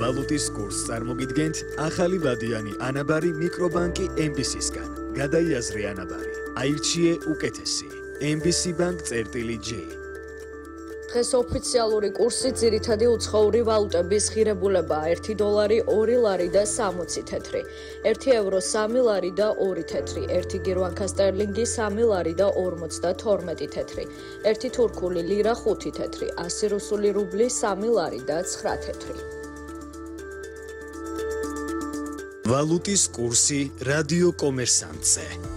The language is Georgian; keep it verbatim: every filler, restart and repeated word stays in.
ვალუტის კურსს წარმოგიდგენთ ახალი ვადიანი ანაბარი მიკრობანკი ემ ბი სისგან. გადაიაზრე ანაბარი. აირჩიე უკეთესი. ემ ბი სი ბანკ წერტილი ჯი. დღეს ოფიციალური კურსი ძირითადი უცხოური ვალუტების ღირებულებაა ერთი დოლარი ორი ლარი და სამოცი თეთრი, ერთი ევრო სამი ლარი და ორი თეთრი, ერთი გირვანქა სტერლინგი სამი ლარი და ორმოცდათორმეტი თეთრი, ერთი თურქული ლირა ხუთი თეთრი, ასი რუსული რუბლი სამი ლარი და ცხრა თეთრი. ვალუტის კურსი რადიო კომერსანტზე.